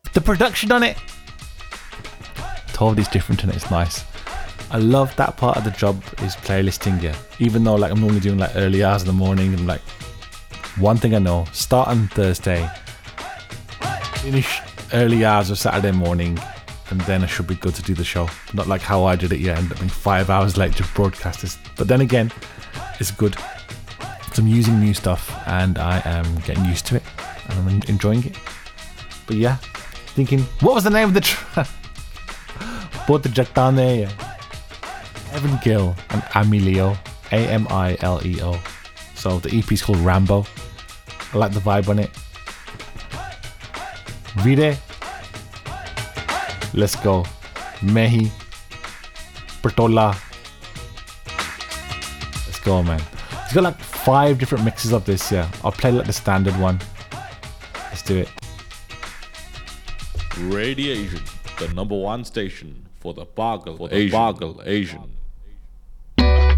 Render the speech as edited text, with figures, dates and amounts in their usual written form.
The production on it totally is different and it's nice. I love that part of the job is playlisting, yeah. Even though like I'm normally doing like early hours in the morning, and like one thing I know, start on Thursday, finish early hours of Saturday morning, and then I should be good to do the show. Not like how I did it, yeah, ended up being 5 hours late to broadcast this. But then again, it's good. So I'm using new stuff and I am getting used to it and I'm enjoying it. But yeah, thinking, what was the name of the track? Both the Jatane, yeah. Evan Gill and Amilio, Amileo. So the EP is called Rambo. I like the vibe on it. Vire. Let's go. Mehi. Pertola. Let's go, man. He's got like 5 different mixes of this, yeah. I'll play like the standard one. Let's do it. Radiation, the #1 station for the Bargle Asian.